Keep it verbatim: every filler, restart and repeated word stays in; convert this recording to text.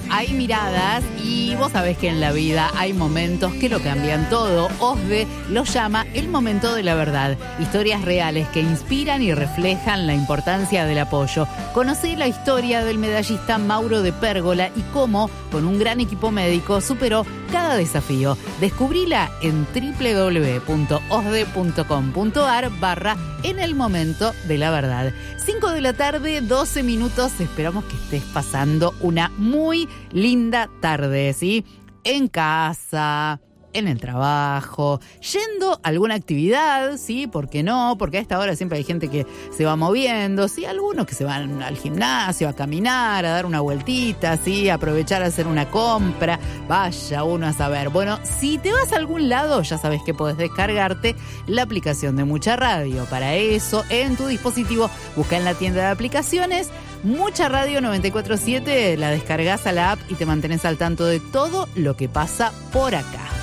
hay miradas y vos sabés que en la vida hay momentos que lo cambian todo. OSDE lo llama el momento de la verdad. Historias reales que inspiran y reflejan la importancia del apoyo. Conocí la historia del medallista Mauro de Pérgola y cómo, con un gran equipo médico, superó cada desafío. Descubrila en www.osde.com.ar barra en el momento de la verdad. cinco de la tarde, doce minutos. Esperamos que estés pasando una muy linda tarde, ¿sí? En casa, en el trabajo, yendo a alguna actividad, ¿sí? ¿Por qué no? Porque a esta hora siempre hay gente que se va moviendo, ¿sí? Algunos que se van al gimnasio, a caminar, a dar una vueltita, ¿sí? A aprovechar a hacer una compra. Vaya uno a saber. Bueno, si te vas a algún lado, ya sabes que podés descargarte la aplicación de Mucha Radio. Para eso, en tu dispositivo, busca en la tienda de aplicaciones Mucha Radio noventa y cuatro siete, la descargas a la app y te mantenés al tanto de todo lo que pasa por acá.